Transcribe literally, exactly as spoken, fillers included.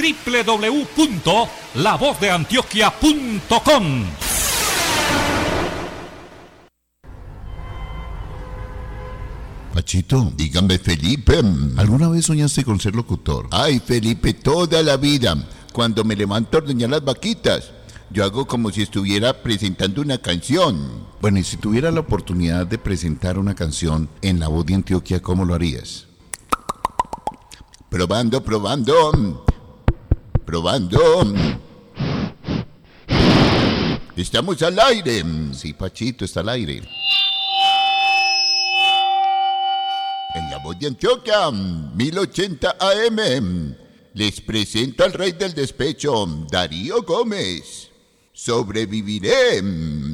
doble u doble u doble u punto la voz de antioquia punto com. Pachito, dígame, Felipe, ¿alguna vez soñaste con ser locutor? Ay, Felipe, toda la vida. Cuando me levanto a ordeñar las vaquitas, yo hago como si estuviera presentando una canción. Bueno, y si tuviera la oportunidad de presentar una canción en La Voz de Antioquia, ¿cómo lo harías? Probando, probando. Probando. Estamos al aire. Sí, Pachito, está al aire. En La Voz de Antioquia, mil ochenta A M, les presento al rey del despecho, Darío Gómez. Sobreviviré.